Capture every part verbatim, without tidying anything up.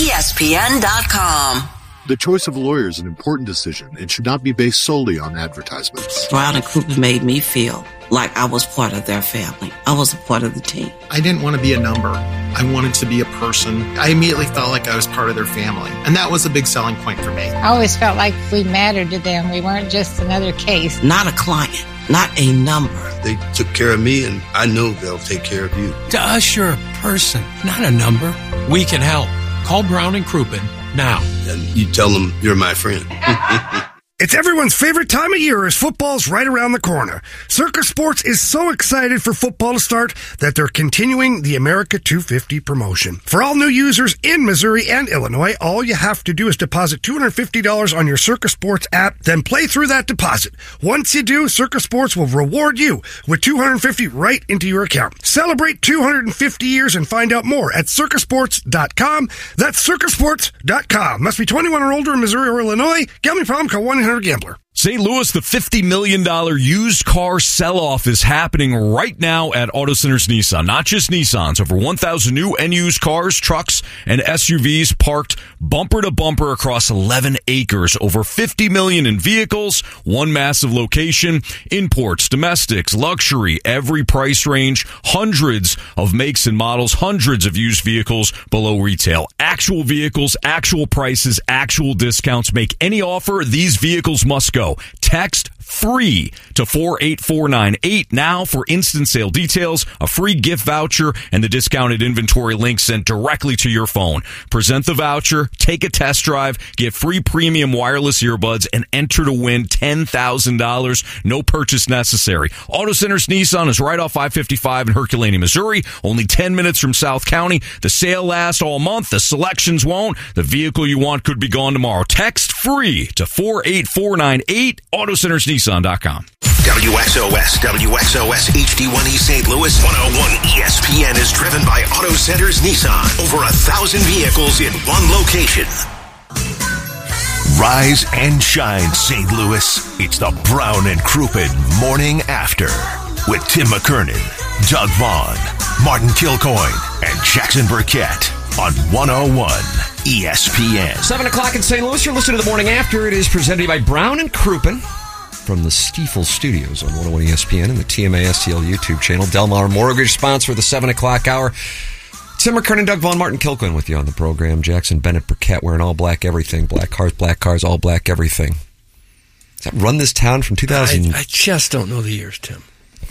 E S P N dot com. The choice of a lawyer is an important decision and should not be based solely on advertisements. Brown and Crouppen made me feel like I was part of their family. I was a part of the team. I didn't want to be a number. I wanted to be a person. I immediately felt like I was part of their family. And that was a big selling point for me. I always felt like we mattered to them. We weren't just another case. Not a client, not a number. They took care of me, and I know they'll take care of you. To us, you're a person, not a number. We can help. Call Brown and Crouppen now. And you tell them you're my friend. It's everyone's favorite time of year as football's right around the corner. Circus Sports is so excited for football to start that they're continuing the America two fifty promotion. For all new users in Missouri and Illinois, all you have to do is deposit two hundred fifty dollars on your Circus Sports app, then play through that deposit. Once you do, Circus Sports will reward you with two hundred fifty dollars right into your account. Celebrate two hundred fifty years and find out more at circus sports dot com. That's circus sports dot com. Must be twenty-one or older in Missouri or Illinois. Gambling problem? Call one eight hundred gambler. Saint Louis, the fifty million dollars used car sell-off is happening right now at Auto Centers Nissan. Not just Nissans. Over one thousand new and used cars, trucks, and S U Vs parked bumper to bumper across eleven acres. Over fifty million dollars in vehicles, one massive location, imports, domestics, luxury, every price range, hundreds of makes and models, hundreds of used vehicles below retail. Actual vehicles, actual prices, actual discounts. Make any offer, these vehicles must go. Text free to four eight four nine eight now for instant sale details, a free gift voucher, and the discounted inventory link sent directly to your phone. Present the voucher, take a test drive, get free premium wireless earbuds, and enter to win ten thousand dollars. No purchase necessary. Auto Centers Nissan is right off I fifty-five in Herculaneum, Missouri. Only ten minutes from South County. The sale lasts all month. The selections won't. The vehicle you want could be gone tomorrow. Text free to four eight four nine eight. Auto Centers Nissan dot com. W X O S, W X O S H D one E Saint Louis, one oh one E S P N is driven by Auto Centers Nissan. Over a thousand vehicles in one location. Rise and shine, Saint Louis. It's the Brown and Crouppen Morning After with Tim McKernan, Doug Vaughn, Martin Kilcoyne, and Jackson Burkett on one oh one E S P N. seven o'clock in Saint Louis. You're listening to the Morning After. It is presented by Brown and Crouppen from the Stiefel Studios on one oh one E S P N and the T M A S T L YouTube channel. Delmar Mortgage sponsor of the seven o'clock hour. Tim McKernan, Doug Vaughn, Martin Kilcoyne with you on the program. Jackson Bennett Burkett wearing all black everything. Black cars, black cars, all black everything. Does that run this town from two thousand? I, I just don't know the years, Tim.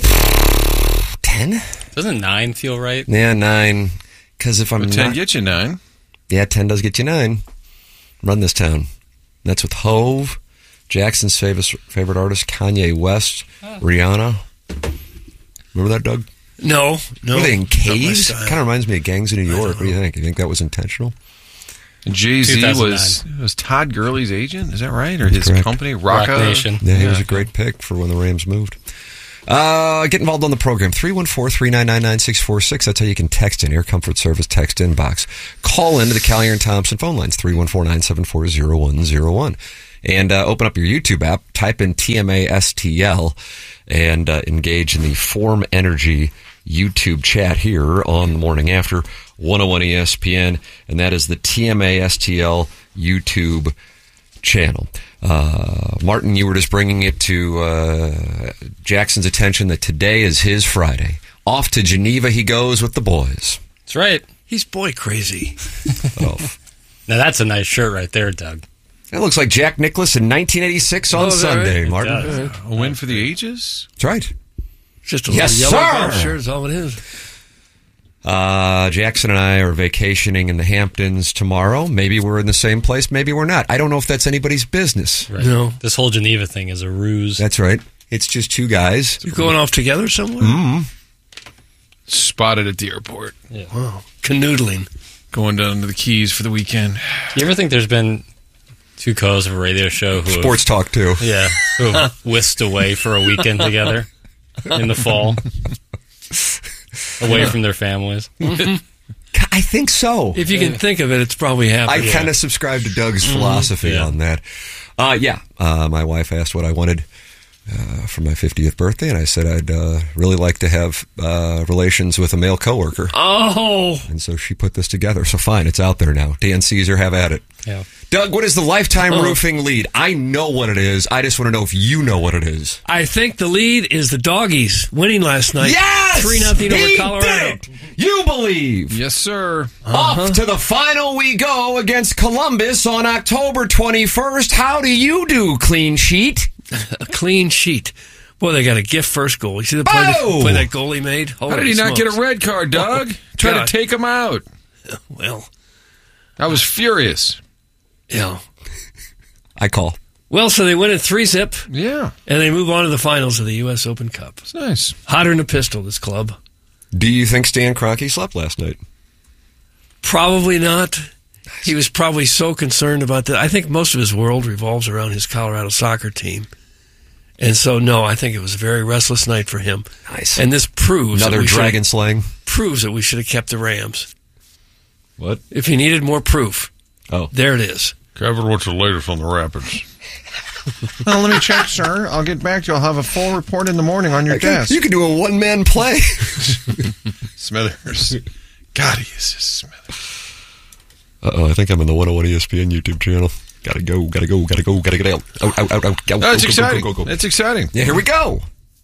ten? Doesn't nine feel right? Yeah, nine. Because if I'm well, ten not, gets you nine. Yeah, ten does get you nine. Run this town. That's with Hove, Jackson's favorite favorite artist, Kanye West, oh. Rihanna. Remember that, Doug? No, no. Were they in caves? Kind of reminds me of Gangs of New York. What do you think? You think that was intentional? Jay-Z was was Todd Gurley's agent, is that right? Or That's his correct. company, Rock Nation. Yeah, he yeah. was a great pick for when the Rams moved. Uh, get involved on the program. three one four, three nine nine, nine six four six. That's how you can text in. Air Comfort Service text inbox. Call into the Callier and Thompson phone lines, three one four, nine seven four, zero one zero one. And uh, open up your YouTube app, type in T M A S T L, and uh, engage in the Form Energy YouTube chat here on the Morning After, one oh one E S P N, and that is the T M A S T L YouTube channel. Uh, Martin, you were just bringing it to uh, Jackson's attention that today is his Friday. Off to Geneva he goes with the boys. That's right. He's boy crazy. Oh. Now that's a nice shirt right there, Doug. That looks like Jack Nicklaus in nineteen eighty-six on oh, Sunday, right? Martin. Uh, a win for the ages? That's right. Just a yes, little yellow sir. golf shirt is all it is. Uh, Jackson and I are vacationing in the Hamptons tomorrow. Maybe we're in the same place. Maybe we're not. I don't know if that's anybody's business. Right. No. This whole Geneva thing is a ruse. That's right. It's just two guys. You going off together somewhere? Mm-hmm. Spotted at the airport. Yeah. Wow. Canoodling. Going down to the Keys for the weekend. You ever think there's been two co-hosts of a radio show who Sports have, talk, too. Yeah. Who have whisked away for a weekend together in the fall? Away from their families. I think so. If you can think of it, it's probably happened. I kind of subscribe to Doug's philosophy yeah. on that. Uh, yeah, uh, my wife asked what I wanted uh, for my fiftieth birthday, and I said I'd uh, really like to have uh, relations with a male coworker. Oh! And so she put this together. So fine, it's out there now. Dan Caesar, have at it. Yeah. Doug, what is the lifetime Oh. roofing lead? I know what it is. I just want to know if you know what it is. I think the lead is the Doggies winning last night. Yes! three nothing over He Colorado. did it! You believe. Yes, sir. Uh-huh. Off to the final we go against Columbus on October twenty-first. How do you do, clean sheet? A clean sheet. Boy, they got a gift first goal. You see the play, Oh! the play that goal he made? How did he not get a red card, Doug? Try God. to take him out. Well, I was furious. yeah. I call. Well, so they win at three zip, Yeah. and they move on to the finals of the U S Open Cup. It's nice. Hotter than a pistol, this club. Do you think Stan Kroenke slept last night? Probably not. He was probably so concerned about that. I think most of his world revolves around his Colorado soccer team. And so, no, I think it was a very restless night for him. Nice. And this proves Another that we dragon should, slaying? proves that we should have kept the Rams. What? If he needed more proof, oh, there it is. Kevin, what's the latest on the Rapids? Well, let me check, sir. I'll get back to you. I'll have a full report in the morning on your desk. You could do a one-man play. Smithers. God, he is just Smithers. Uh-oh, I think I'm in the one oh one E S P N YouTube channel. Gotta go, gotta go, gotta go, gotta get out. Out, out, out, out. Go, That's go, exciting. Go, go, go, go. That's exciting. Yeah, here we go.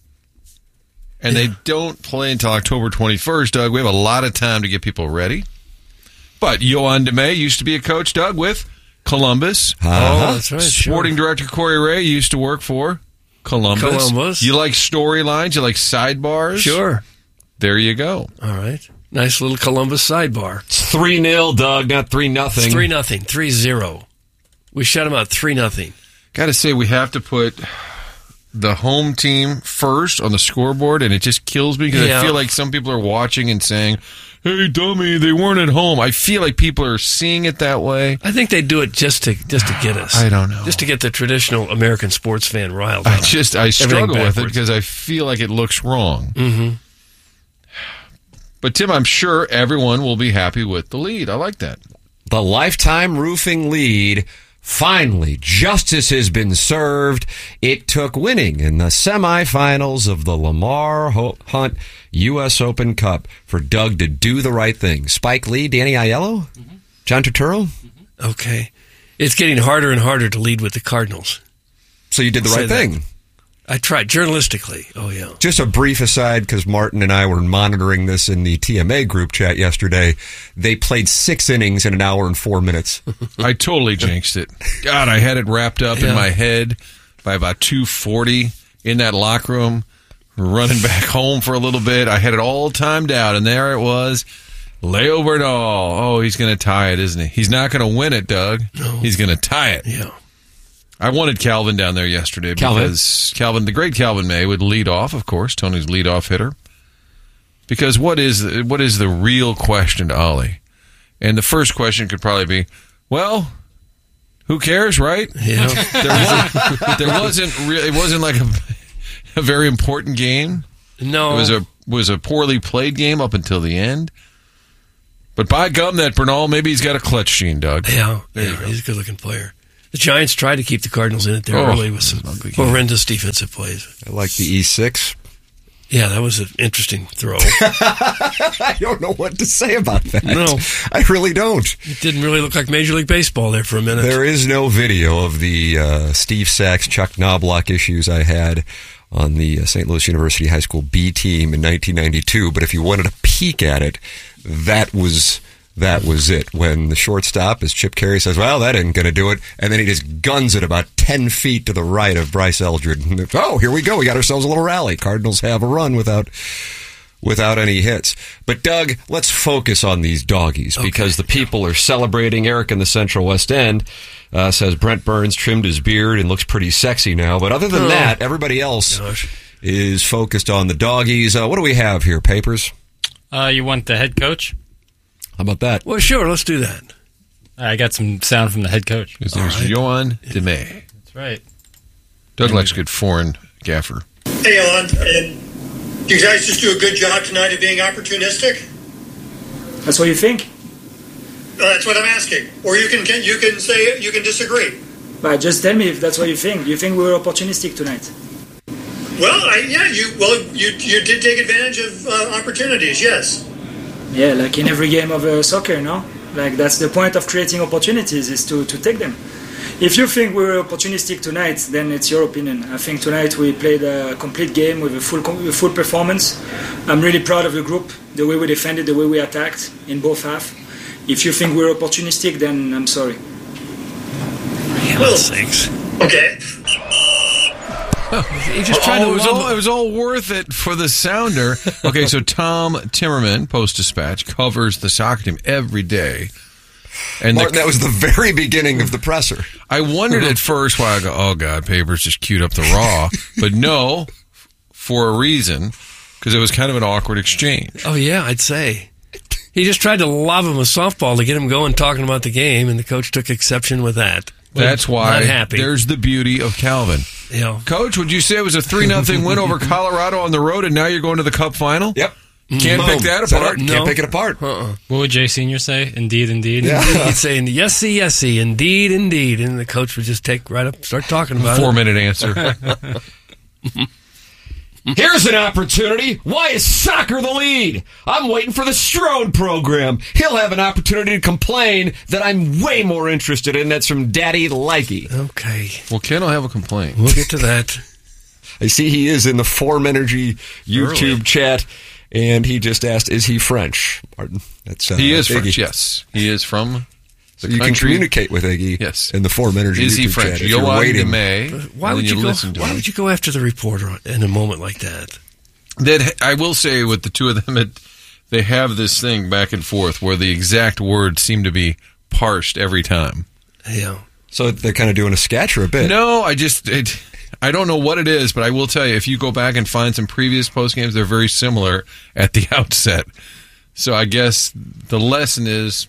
And they don't play until October twenty-first, Doug. We have a lot of time to get people ready. But Yohan DeMay used to be a coach, Doug, with Columbus. Uh-huh. Oh, that's right. Sporting sure. director Corey Ray used to work for Columbus. Columbus. You like storylines? You like sidebars? Sure. There you go. All right. Nice little Columbus sidebar. It's three nil, Doug, not three nothing. It's three nothing. three zero. We shut them out three nothing. Got to say, we have to put the home team first on the scoreboard, and it just kills me because Yeah. I feel like some people are watching and saying, hey, dummy, they weren't at home. I feel like people are seeing it that way. I think they do it just to just to get us. I don't know. Just to get the traditional American sports fan riled I up. just, I Everything struggle with it backwards. because I feel like it looks wrong. Mm-hmm. But, Tim, I'm sure everyone will be happy with the lead. I like that. The lifetime roofing lead. Finally, justice has been served. It took winning in the semifinals of the Lamar Hunt U S Open Cup for Doug to do the right thing. Spike Lee, Danny Aiello, mm-hmm. John Turturro. Mm-hmm. Okay. It's getting harder and harder to lead with the Cardinals. So you did the Say right that. thing. I tried journalistically. Oh, yeah. Just a brief aside, because Martin and I were monitoring this in the T M A group chat yesterday. They played six innings in an hour and four minutes. I totally jinxed it. God, I had it wrapped up Yeah. in my head by about two forty in that locker room, running back home for a little bit. I had it all timed out, and there it was. Leo Bernal. Oh, he's going to tie it, isn't he? He's not going to win it, Doug. No. He's going to tie it. Yeah. I wanted Calvin down there yesterday Calvin. because Calvin, the great Calvin May, would lead off, of course, Tony's leadoff hitter. Because what is what is the real question to Ollie? And the first question could probably be, well, who cares, right? Yeah. there, was, there wasn't really, it wasn't like a, a very important game. No. It was a was a poorly played game up until the end. But by gum, that Bernal, maybe he's got a clutch gene, Doug. Yeah. There you yeah go. he's a good-looking player. The Giants tried to keep the Cardinals in it there Oh, early with some horrendous defensive plays. I like the E six. Yeah, that was an interesting throw. I don't know what to say about that. No. I really don't. It didn't really look like Major League Baseball there for a minute. There is no video of the uh, Steve Sachs, Chuck Knobloch issues I had on the uh, Saint Louis University High School B team in nineteen ninety-two. But if you wanted to peek at it, that was that was it. When the shortstop, as Chip Carey says, well, that ain't going to do it. And then he just guns it about ten feet to the right of Bryce Eldred. And, oh, here we go. We got ourselves a little rally. Cardinals have a run without without any hits. But, Doug, let's focus on these doggies Okay. because the people are celebrating. Eric in the Central West End uh, says Brent Burns trimmed his beard and looks pretty sexy now. But other than Oh. that, everybody else Gosh. is focused on the doggies. Uh, what do we have here? Papers? Uh, you want the head coach? How about that? Well, sure, let's do that. I got some sound from the head coach. His name's Yohan DeMay. That's right. Doug likes a good foreign gaffer. Hey, Alan, and you guys just do a good job tonight of being opportunistic? That's what you think? Uh, that's what I'm asking. Or you can, can you can say you can disagree. But just tell me if that's what you think. Do you think we were opportunistic tonight? Well, I, yeah, you well, you you did take advantage of uh, opportunities, yes. Yeah, like in every game of uh, soccer, no? Like that's the point of creating opportunities, is to, to take them. If you think we were opportunistic tonight, then it's your opinion. I think tonight we played a complete game with a full a full performance. I'm really proud of the group, the way we defended, the way we attacked in both halves. If you think we're opportunistic, then I'm sorry. Well, thanks. Okay. He just tried oh, to it, was love all, it was all worth it for the sounder. Okay, so Tom Timmerman, Post-Dispatch, covers the soccer team every day. And Martin, the, that was the very beginning of the presser. I wondered at first why I go, oh, God, Papers just queued up the Raw. But no, for a reason, because it was kind of an awkward exchange. Oh, yeah, I'd say. He just tried to lob him a softball to get him going talking about the game, and the coach took exception with that. That's why Not happy. There's the beauty of Calvin. Yeah. Coach, would you say it was a three nothing win over Colorado on the road, and now you're going to the Cup final? Yep. Can't Boom. pick that Set apart. up, Can't pick it apart. Uh-uh. What would Jay Senior say? Indeed, indeed. Yeah. He'd say, yesy, yesy, indeed, indeed. And the coach would just take right up, start talking about Four it. minute answer. Here's an opportunity. Why is soccer the lead? I'm waiting for the Strode program. He'll have an opportunity to complain that I'm way more interested in. That's from Daddy Likey. Okay. Well, Ken will have a complaint. We'll get to that. I see he is in the Form Energy YouTube Early. chat, and he just asked, is he French? Martin, that's, uh, He is Iggy. French, yes. He is from So the you can country. communicate with Iggy Yes. in the Form Energy Is YouTube he French? chat. If you're Yoann waiting. May. Why and would then you go? listen to Why him. would you go after the reporter in a moment like that? That I will say with the two of them, it, they have this thing back and forth where the exact words seem to be parsed every time. Yeah. So they're kind of doing a sketch or a bit. No, I just it, I don't know what it is, but I will tell you, if you go back and find some previous post games, they're very similar at the outset. So I guess the lesson is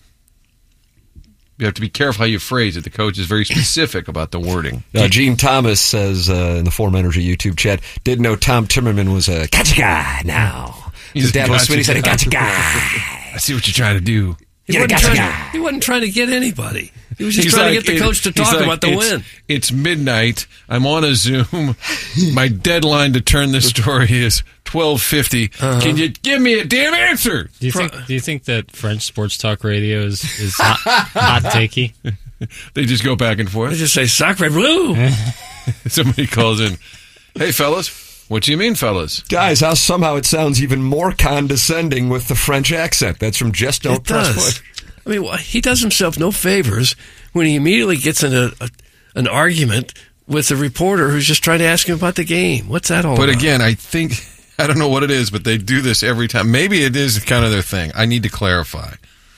you have to be careful how you phrase it. The coach is very specific about the wording. Uh, Gene Thomas says uh, in the Form Energy YouTube chat, didn't know Tom Timmerman was a gotcha guy now. His dad was when he said a gotcha guy. I see what you're trying to do. He You're a wasn't, gotcha trying, guy. he wasn't trying to get anybody. He was just He's trying like, to get the coach to it- he's talk like, about the it's, win. It's midnight. I'm on a Zoom. My deadline to turn this story is twelve fifty. Uh-huh. Can you give me a damn answer? Do you think? Do you think that French sports talk radio is is hot, hot takey? They just go back and forth. They just say "Sacre bleu." Somebody calls in. Hey, fellas. What do you mean, fellas? Guys, how somehow it sounds even more condescending with the French accent. That's from Just Don't It Press does. Play. I mean, well, he does himself no favors when he immediately gets in a, a, an argument with the reporter who's just trying to ask him about the game. What's that all But about? again, I think, I don't know what it is, but they do this every time. Maybe it is kind of their thing. I need to clarify.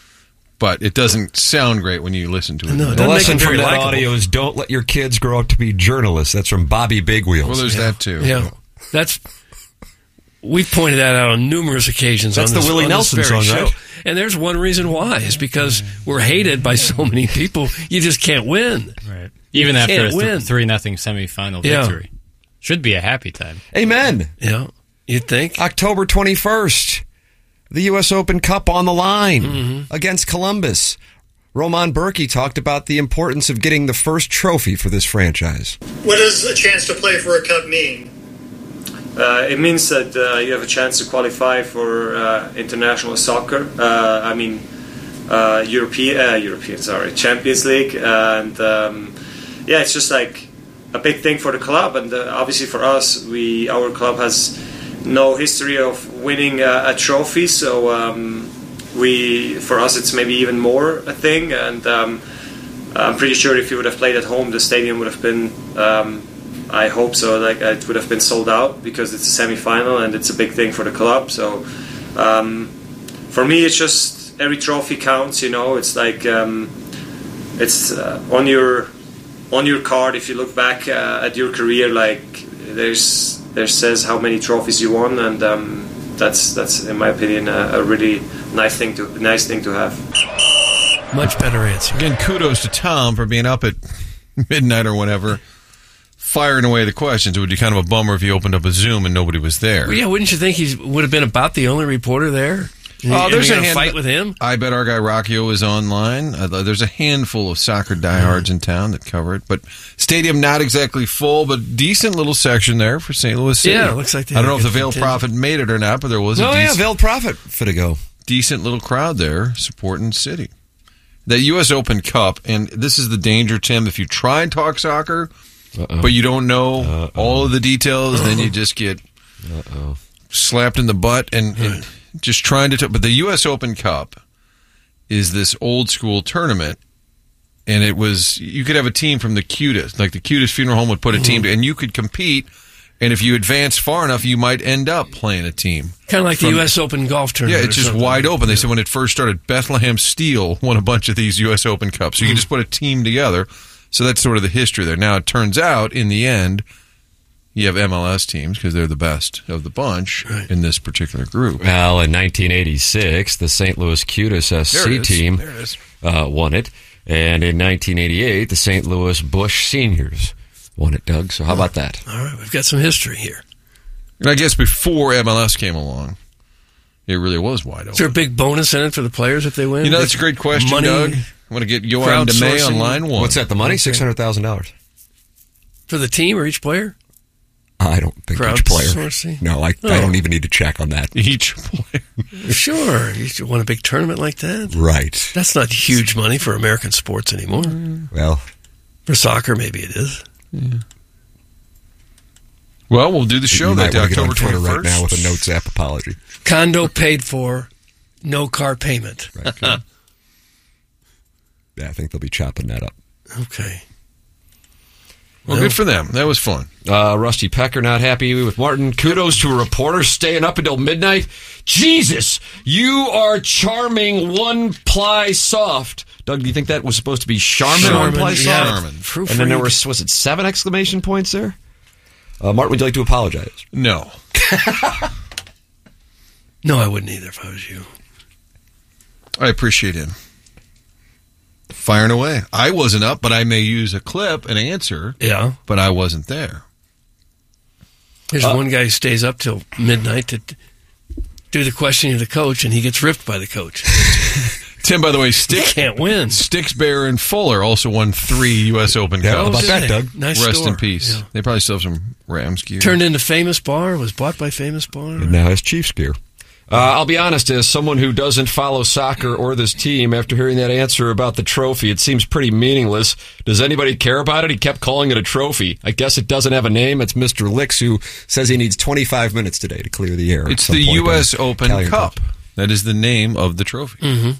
But it doesn't sound great when you listen to it. No, it The doesn't make lesson him from very that likable. audio is don't let your kids grow up to be journalists. That's from Bobby Big Wheels. Well, there's Yeah. that too. Yeah, that's we've pointed that out on numerous occasions. That's on the this, Willie on this Nelson very song, show. right? And there's one reason why is because we're hated by so many people. You just can't win. Right. Even You after can't a win. th- three nothing semifinal Yeah. victory, should be a happy time. Amen. Yeah, you'd think. October twenty-first, the U S Open Cup on the line Mm-hmm. against Columbus. Roman Berkey talked about the importance of getting the first trophy for this franchise. What does a chance to play for a cup mean? Uh, it means that uh, you have a chance to qualify for uh, international soccer. Uh, I mean, uh, European, uh, European, sorry, Champions League, and um, yeah, it's just like a big thing for the club, and uh, obviously for us, we our club has no history of winning uh, a trophy, so um, we for us it's maybe even more a thing, and um, I'm pretty sure if we would have played at home, the stadium would have been. Um, I hope so. Like it would have been sold out because it's a semi-final and it's a big thing for the club. So um, for me, it's just every trophy counts. You know, it's like um, it's uh, on your on your card. If you look back uh, at your career, like there's there says how many trophies you won, and um, that's that's in my opinion a, a really nice thing to nice thing to have. Much better answer. Again, kudos to Tom for being up at midnight or whatever, firing away the questions. It would be kind of a bummer if you opened up a Zoom and nobody was there. Well, yeah, wouldn't you think he would have been about the only reporter there? Oh, And there's you a gonna hand- fight with him. I bet our guy Rockio is online. Uh, there's a handful of soccer diehards in town that cover it, but stadium not exactly full, but decent little section there for Saint Louis City. Yeah, it looks like they I don't know have if the a Veiled contingent. Prophet made it or not, but there was a Oh, yeah, decent, Veiled Prophet for to go. decent little crowd there supporting City. The U S Open Cup, and this is the danger, Tim, if you try and talk soccer, Uh-oh. but you don't know Uh-oh. all of the details, then you just get Uh-oh. slapped in the butt and, and just trying to t- but the U S Open Cup is this old school tournament, and it was you could have a team from the cutest like the cutest funeral home would put a team to, and you could compete, and if you advance far enough you might end up playing a team Kind of like from- the U S Open golf tournament. yeah, it's or just something. wide open. They said when it first started, Bethlehem Steel won a bunch of these U S Open Cups. So you can just put a team together. So that's sort of the history there. Now, it turns out, in the end, you have M L S teams because they're the best of the bunch in this particular group. Well, in nineteen eighty-six, the Saint Louis Cutists S There C it is. team There it is. uh, won it. And in nineteen eighty-eight, the Saint Louis Bush Seniors won it, Doug. So how about that? All right, we've got some history here. And I guess before M L S came along, it really was wide open. Is there a big bonus in it for the players if they win? You know, that's a great question, Money, Doug. I'm going to get Johan DeMay on crowdsourcing. line one. What's that, the money? six hundred thousand dollars. For the team or each player? I don't think each player. Crowdsourcing? No, I, Oh. I don't even need to check on that. Each player. Sure. You want a big tournament like that? Right. That's not huge money for American sports anymore. Well, For soccer, maybe it is. Well, we'll do the show you that might want to get October on Twitter right twenty-first. now with a Notes app apology. Condo paid for, no car payment. Right, good. Yeah, I think they'll be chopping that up. Okay. Well, good for them. That was fun. Uh, Rusty Pecker not happy with Martin. Kudos to a reporter staying up until midnight. Jesus, you are charming one ply soft. Doug, do you think that was supposed to be Charmin, Charmin, one ply yeah. soft? Charmin. Proofread. And then there was, was it seven exclamation points there? Uh, Martin, would you like to apologize? No. No, I wouldn't either if I was you. I appreciate him. Firing away. I wasn't up, but I may use a clip and answer. Yeah. But I wasn't there. There's Uh, one guy who stays up till midnight to t- do the questioning of the coach, and he gets ripped by the coach. Tim, by the way, He Stick, can't win. Stixbear and Fuller also won three U S Open Yeah, Cups. how about did that, they? Doug? Nice Rest store. in peace. Yeah. They probably still have some Rams gear. Turned into Famous Bar, was bought by Famous Bar. And now has Chiefs gear. Uh, I'll be honest, as someone who doesn't follow soccer or this team, after hearing that answer about the trophy, it seems pretty meaningless. Does anybody care about it? He kept calling it a trophy. I guess it doesn't have a name. It's Mister Licks, who says he needs twenty-five minutes today to clear the air. at It's some the point U S on Open Callion Cup. That is the name of the trophy. Mm-hmm.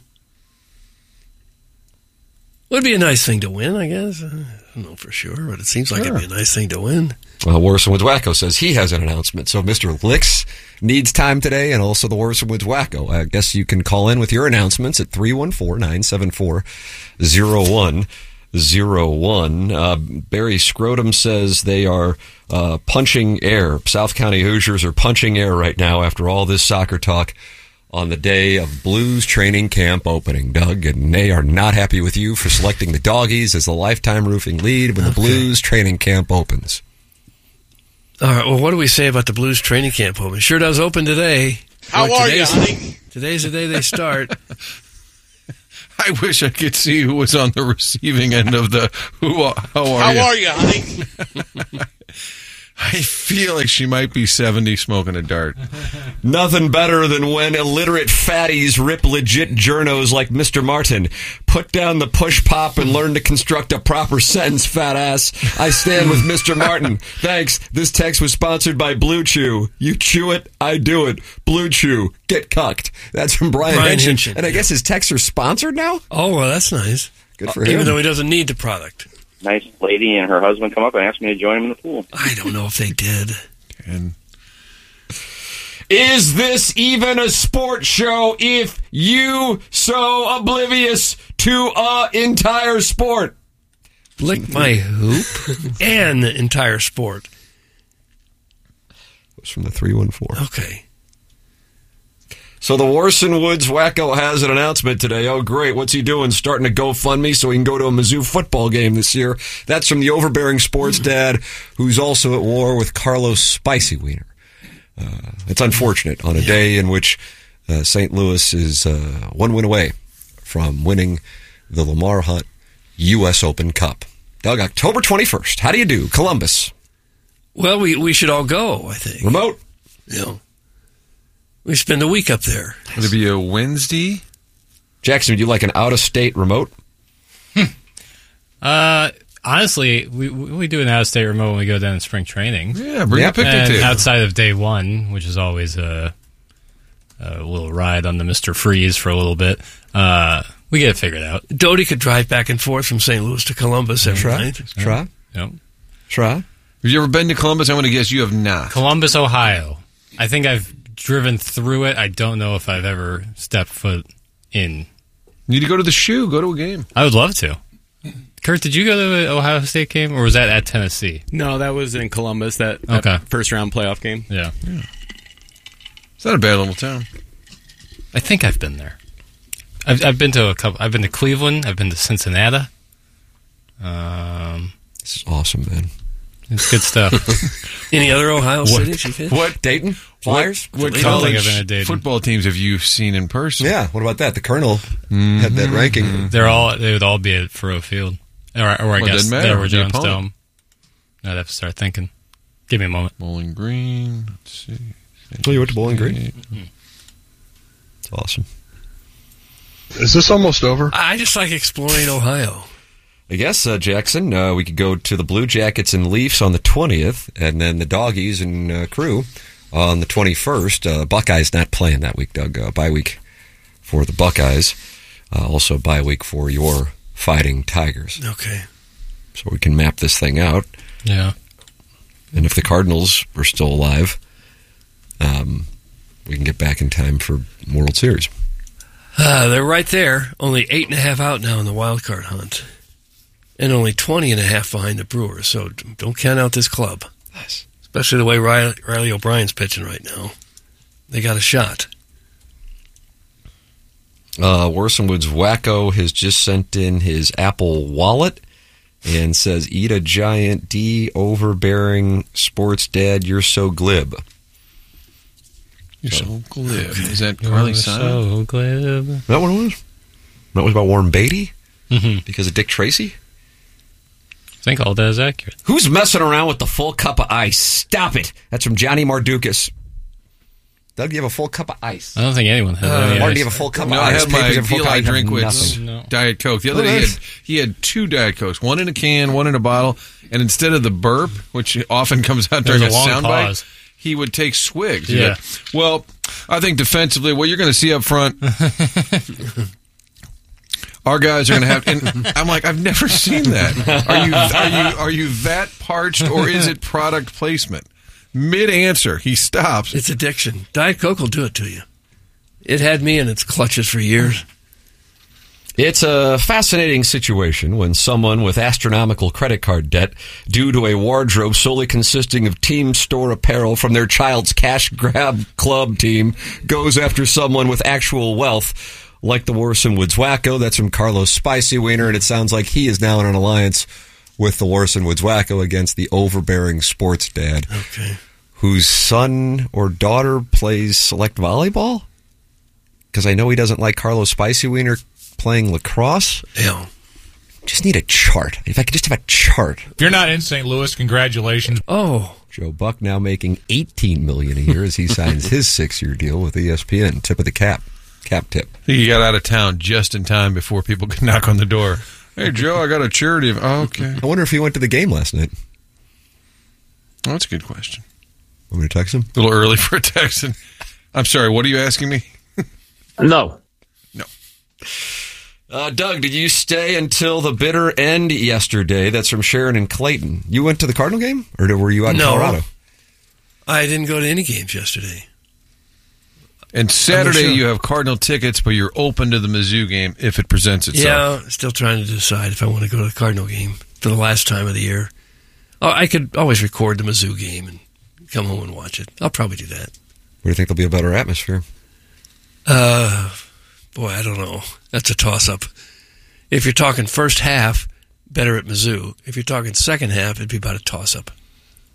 Would be a nice thing to win, I guess. I don't know for sure, but it seems like Sure. it'd be a nice thing to win. Well, Warson Woods Wacko says he has an announcement. So Mister Licks needs time today, and also the Warson Woods Wacko. I guess you can call in with your announcements at three one four, nine seven four, zero one zero one. Uh, Barry Scrotum says they are uh, punching air. South County Hoosiers are punching air right now after all this soccer talk on the day of Blues training camp opening, Doug, and they are not happy with you for selecting the Doggies as the lifetime roofing lead when the Okay. Blues training camp opens. All right, well, what do we say about the Blues training camp open? It sure does open today. How Boy, are you, today's- honey? Today's the day they start. I wish I could see who was on the receiving end of the who. How are How you? are you, honey? I feel like she might be seventy smoking a dart. Nothing better than when illiterate fatties rip legit journos like Mister Martin. Put down the push pop and learn to construct a proper sentence, fat ass. I stand with Mister Martin. Thanks. This text was sponsored by Blue Chew. You chew it, I do it. Blue Chew. Get cucked. That's from Brian, Brian Hinchin. Hinchin, And I guess his texts are sponsored now? Oh, well, that's nice. Good for Even him. though he doesn't need the product. Nice lady and her husband come up and asked me to join him in the pool. I don't know if they did. And Is this even a sports show if you so oblivious to a entire sport? Lick my hoop and the entire sport. It was from the three one four. Okay. So the Warson Woods Wacko has an announcement today. Oh, great. What's he doing? Starting a GoFundMe so he can go to a Mizzou football game this year. That's from the overbearing sports dad who's also at war with Carlos Spicy Wiener. Uh, it's unfortunate on a day in which Uh, Saint Louis is uh, one win away from winning the Lamar Hunt U S Open Cup. Doug, October twenty-first. How do you do? Columbus. Well, we, we should all go, I think. Remote? You know, we spend a week up there. Would it be a Wednesday? Jackson, would you like an out-of-state remote? Uh, honestly, we we do an out-of-state remote when we go down in spring training. Yeah, bring Yep. a picnic And table. outside of day one, which is always a, a little ride on the Mister Freeze for a little bit, uh, we get it figured out. Doty could drive back and forth from Saint Louis to Columbus every Try. night. Try. Yep. Try. Have you ever been to Columbus? I'm going to guess you have not. Columbus, Ohio. I think I've driven through it. I don't know if I've ever stepped foot in. You need to go to the shoe. Go to a game. I would love to. Kurt, did you go to the Ohio State game, or was that at Tennessee? No, that was in Columbus, that, that Okay. first round playoff game. Yeah. yeah. It's not a bad little town. I think I've been there. I've, I've been to a couple. I've been to Cleveland. I've been to Cincinnati. Um, this is awesome, man. It's good stuff. Any other Ohio What- cities you've hit? What Dayton Flyers? What, what I don't think college I've been to Dayton. football teams have you seen in person? Yeah. What about that? The Colonel had that ranking. They're all. They would all be at Faroe Field, or, or I Well, it guess doesn't matter. they were The Jones opponent. Dome. I'd have to start thinking. Give me a moment. Bowling Green. Let's see. Oh, you went to Bowling Green? It's awesome. Is this almost over? I just like exploring Ohio. I guess, uh, Jackson, uh, we could go to the Blue Jackets and Leafs on the twentieth, and then the Doggies and uh, Crew on the twenty-first. Uh, Buckeyes not playing that week, Doug. Uh, bye week for the Buckeyes. Uh, also bye week for your Fighting Tigers. Okay. So we can map this thing out. Yeah. And if the Cardinals are still alive, um, we can get back in time for World Series. Uh, they're right there. Only eight and a half out now in the wild card hunt. And only twenty and a half behind the Brewers. So don't count out this club. Nice. Especially the way Riley, Riley O'Brien's pitching right now. They got a shot. Uh, Worson Woods Wacko has just sent in his Apple Wallet and says, "Eat a giant D, overbearing sports dad. You're so glib." You're so, so glib. Is that You're Carly so Simon? glib. That one was. That was about Warren Beatty Mm-hmm. because of Dick Tracy. I think all that is accurate. Who's messing around with the full cup of ice? Stop it! That's from Johnny Mardukas. Doug, do you have a full cup of ice? I don't think anyone has. Uh, any Martin, ice. do you have a full cup No, of I ice? have my Papers have a full deal cup. I have drink with nothing. No. Diet Coke. The other Oh, day he nice. had, he had two Diet Cokes, one in a can, one in a bottle, and instead of the burp, which often comes out during There's a, a long soundbite, pause. he would take swigs. He'd Yeah. go, well, I think defensively, what you're going to see up front, our guys are going to have. And I'm like, I've never seen that. Are you are you are you that parched, or is it product placement? Mid answer, he stops. It's addiction. Diet Coke will do it to you. It had me in its clutches for years. It's a fascinating situation when someone with astronomical credit card debt due to a wardrobe solely consisting of team store apparel from their child's cash grab club team goes after someone with actual wealth like the Worson Woods Wacko. That's from Carlos Spicy Wiener, and it sounds like he is now in an alliance with the Worson Woods Wacko against the overbearing sports dad, Okay. whose son or daughter plays select volleyball? Because I know he doesn't like Carlos Spicy Wiener playing lacrosse. Yeah. Just need a chart. If I could just have a chart. If you're not in Saint Louis, congratulations. Oh. Joe Buck now making eighteen million dollars a year as he signs his six-year deal with E S P N. Tip of the cap. Cap tip. I think he got out of town just in time before people could knock on the door. Hey, Joe, I got a charity. Oh, okay. I wonder if he went to the game last night. Oh, that's a good question. Want me to text him? A little early for a text. I'm sorry, what are you asking me? No. No. Uh, Doug, did you stay until the bitter end yesterday? That's from Sharon and Clayton. You went to the Cardinal game? Or were you out in No. Colorado? I didn't go to any games yesterday. And Saturday sure. you have Cardinal tickets, but you're open to the Mizzou game if it presents itself. Yeah, still trying to decide if I want to go to the Cardinal game for the last time of the year. Oh, I could always record the Mizzou game and come home and watch it. I'll probably do that. Where do you think there'll be a better atmosphere? Uh, boy, I don't know. That's a toss-up. If you're talking first half, better at Mizzou. If you're talking second half, it'd be about a toss-up.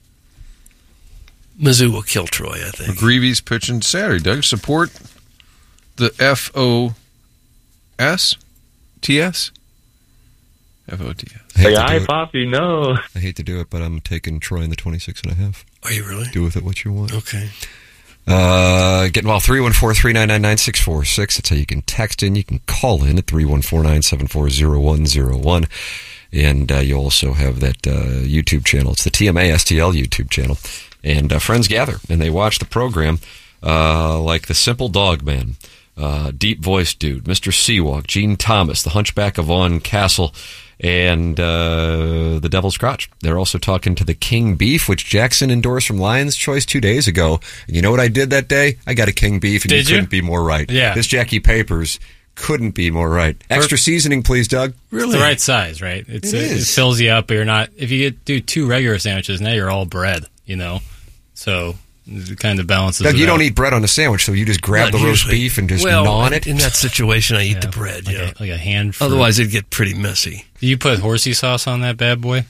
Mizzou will kill Troy, I think. McGreevy's pitching Saturday. Doug, support the F O S T S? F O T S. Say hi, Poppy, no. I hate to do it, but I'm taking Troy in the twenty-six and a half. Are you really? Do with it what you want. Okay. Uh, get involved, three one four, three nine nine, nine six four six. That's how you can text in. You can call in at three one four, nine seven four, zero one zero one. And uh, you also have that uh, YouTube channel. It's the T M A S T L YouTube channel. And uh, friends gather, and they watch the program uh, like the Simple Dog Man, uh, Deep Voice Dude, Mister Seawalk, Gene Thomas, the Hunchback of Von Castle, and uh, the Devil's Crotch. They're also talking to the King Beef, which Jackson endorsed from Lion's Choice two days ago. And you know what I did that day? I got a King Beef, and Did you you? couldn't be more right. Yeah. This Jackie Papers couldn't be more right. Extra seasoning, please, Doug. It's the right size, right? It's, It it, is. it fills you up, but you're not. If you get, do two regular sandwiches, now you're all bread, you know? So it kind of balances Doug, it you out. don't eat bread on a sandwich, so you just grab Not the roast usually. beef and just well, gnaw on it? In that situation, I eat Yeah, the bread, like yeah. A, like a handful. Otherwise, it'd get pretty messy. Do you put horsey sauce on that bad boy?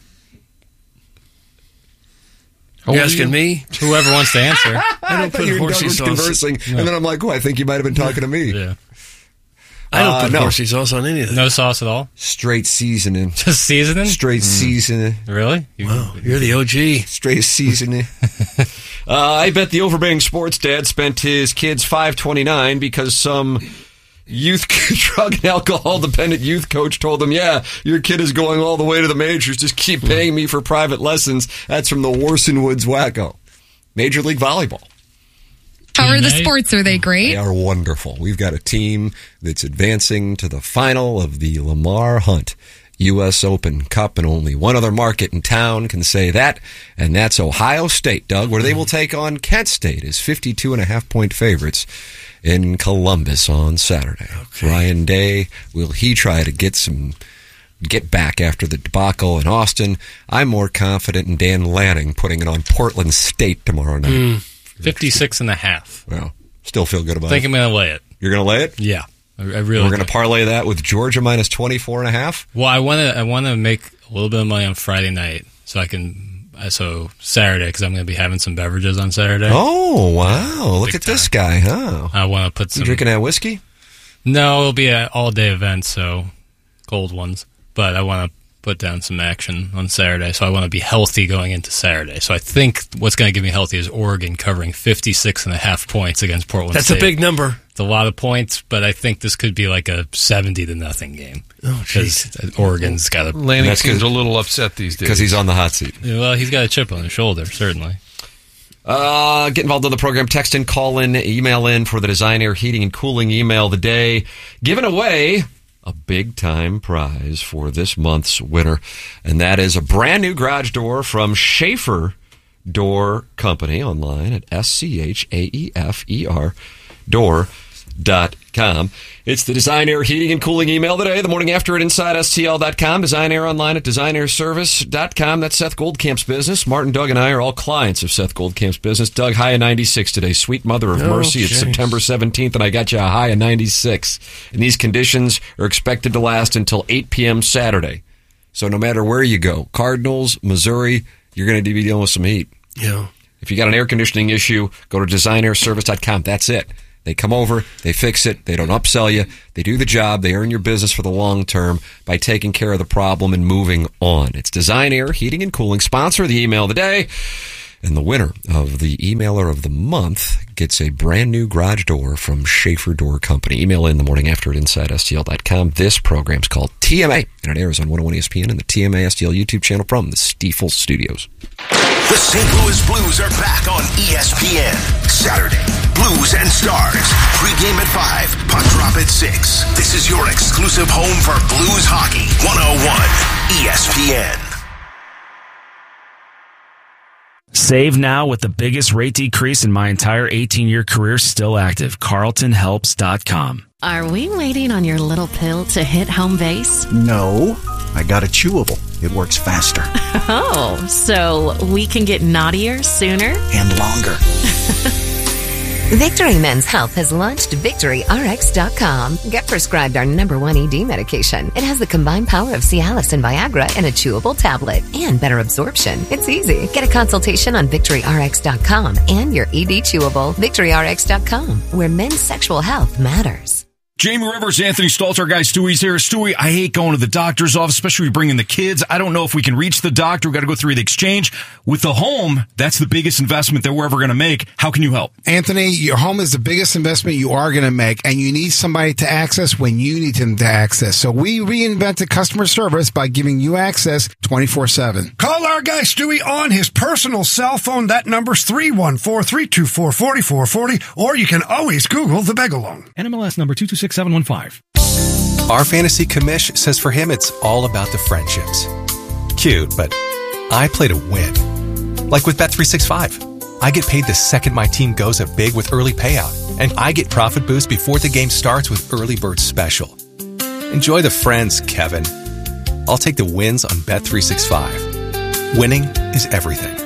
You're asking me? Whoever wants to answer. I don't thought put you and Doug horsey was sauce. conversing, No. and then I'm like, oh, I think you might have been talking to me. Yeah. I don't Uh, put no. horsey sauce on anything. No sauce at all? Straight seasoning. Just seasoning? Straight seasoning. Really? You, Wow, you're the O G. Straight seasoning. uh, I bet the Overbearing Sports Dad spent his kids five twenty-nine because some youth drug and alcohol dependent youth coach told them, yeah, your kid is going all the way to the majors. Just keep paying me for private lessons. That's from the Warson Woods Wacko. Major League Volleyball. How are the sports? Are they great? They are wonderful. We've got a team that's advancing to the final of the Lamar Hunt U S Open Cup, and only one other market in town can say that, and that's Ohio State, Doug, where they will take on Kent State as fifty-two and a half point favorites in Columbus on Saturday. Okay. Ryan Day, will he try to get some get back after the debacle in Austin? I'm more confident in Dan Lanning putting it on Portland State tomorrow night. Mm, fifty-six and a half. Well, still feel good about I think it. I'm going to lay it. You're going to lay it? Yeah. I, I really We're going do. to parlay that with Georgia minus twenty-four and a half. Well, I want to I want to make a little bit of money on Friday night so I can uh, so Saturday because I'm going to be having some beverages on Saturday. Oh, wow. Look Big at this guy, huh? I want to put some You drinking that whiskey? No, it'll be an all-day event, so cold ones. But I want to put down some action on Saturday, so I want to be healthy going into Saturday. So I think what's going to get me healthy is Oregon covering fifty-six and a half points against Portland That's State. a big number. It's a lot of points, but I think this could be like a seventy to nothing game. Oh, because Oregon's got a Lanning seems a little upset these days because he's on the hot seat. Well, he's got a chip on his shoulder, certainly. Uh, get involved in the program. Text in, call in, email in for the Design Air Heating and Cooling email of the day. Giving away a big time prize for this month's winner, and that is a brand new garage door from Schaefer Door Company online at S C H A E F E R door dot com. It's the Design Air Heating and Cooling email today, the morning after at inside S T L dot com. Design Air online at design air service dot com. That's Seth Goldcamp's business. Martin, Doug, and I are all clients of Seth Goldcamp's business. Doug, high of ninety-six today. Sweet Mother of Oh, Mercy. It's geez. September seventeenth, and I got you a high of ninety-six. And these conditions are expected to last until eight p.m. Saturday. So no matter where you go, Cardinals, Missouri, you're going to be dealing with some heat. Yeah. If you got an air conditioning issue, go to design air service dot com. That's it. They come over, they fix it, they don't upsell you, they do the job, they earn your business for the long term by taking care of the problem and moving on. It's Design Air Heating and Cooling, sponsor of the email of the day. And the winner of the emailer of the month gets a brand new garage door from Schaefer Door Company. Email in the morning after at inside S T L dot com. This program's called T M A, and it airs on one oh one E S P N and the T M A S T L YouTube channel from the Stiefel Studios. The Saint Louis Blues are back on E S P N. Saturday, Blues and Stars. Pre-game at five, puck drop at six. This is your exclusive home for Blues hockey. one oh one E S P N. Save now with the biggest rate decrease in my entire eighteen-year career still active. Carlton Helps dot com. Are we waiting on your little pill to hit home base? No, I got a chewable. It works faster. Oh, so we can get naughtier sooner? And longer. Victory Men's Health has launched Victory R X dot com. Get prescribed our number one E D medication. It has the combined power of Cialis and Viagra in a chewable tablet and better absorption. It's easy. Get a consultation on Victory R X dot com and your E D chewable. Victory R X dot com, where men's sexual health matters. Jamie Rivers, Anthony Stalter, our guy Stewie's here. Stewie, I hate going to the doctor's office, especially bringing the kids. I don't know if we can reach the doctor. We've got to go through the exchange. With the home, that's the biggest investment that we're ever going to make. How can you help? Anthony, your home is the biggest investment you are going to make, and you need somebody to access when you need them to access. So we reinvented customer service by giving you access twenty-four seven. Call our guy Stewie on his personal cell phone. That number's three one four, three two four, four four four zero, or you can always Google the Begalong. N M L S number two two six seven one five. Our fantasy commish says for him it's all about the friendships. Cute, but I play to win. Like with Bet three sixty-five. I get paid the second my team goes up big with early payout, and I get profit boost before the game starts with Early Bird Special. Enjoy the friends, Kevin. I'll take the wins on Bet three sixty-five. Winning is everything.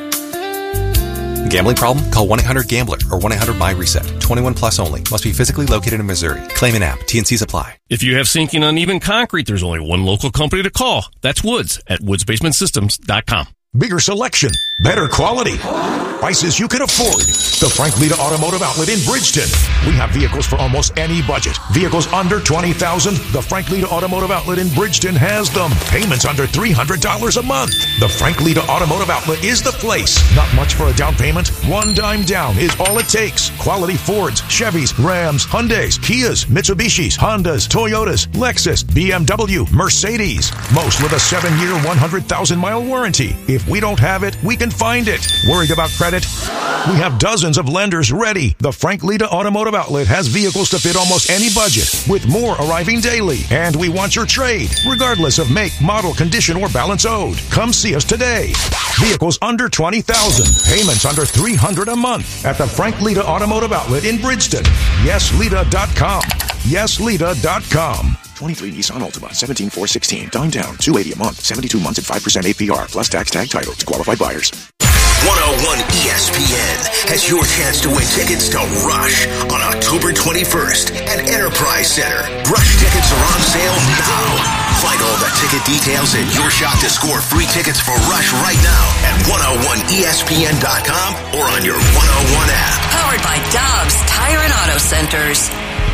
Gambling problem? Call one eight hundred gambler or one eight hundred my reset. twenty-one plus only. Must be physically located in Missouri. Claim an app. T and C's apply. If you have sinking uneven concrete, there's only one local company to call. That's Woods at woods basement systems dot com. Bigger selection, better quality, prices you can afford. The Frank Lita Automotive Outlet in Bridgeton. We have vehicles for almost any budget. Vehicles under twenty thousand dollars. The Frank Lita Automotive Outlet in Bridgeton has them. Payments under three hundred dollars a month. The Frank Lita Automotive Outlet is the place. Not much for a down payment. One dime down is all it takes. Quality Fords, Chevys, Rams, Hyundais, Kias, Mitsubishis, Hondas, Toyotas, Lexus, B M W, Mercedes. Most with a seven-year, one hundred thousand mile warranty. If we don't have it, we can find it. Worried about credit? We have dozens of lenders ready. The Frank Lita Automotive Outlet has vehicles to fit almost any budget, with more arriving daily. And we want your trade, regardless of make, model, condition, or balance owed. Come see us today. Vehicles under twenty thousand dollars. Payments under three hundred dollars a month at the Frank Lita Automotive Outlet in Bridgeton. yes lita dot com. yes lita dot com. twenty-three Nissan Altima, seventeen four sixteen. Dime down, two hundred eighty dollars a month, seventy-two months at five percent A P R, plus tax tag title to qualified buyers. one oh one E S P N has your chance to win tickets to Rush on October twenty-first at Enterprise Center. Rush tickets are on sale now. Find all the ticket details and your shot to score free tickets for Rush right now at one oh one E S P N dot com or on your one oh one app. Powered by Dobbs Tire and Auto Centers.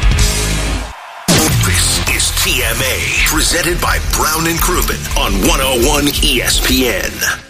This is T M A, presented by Brown and Crouppen on one oh one E S P N.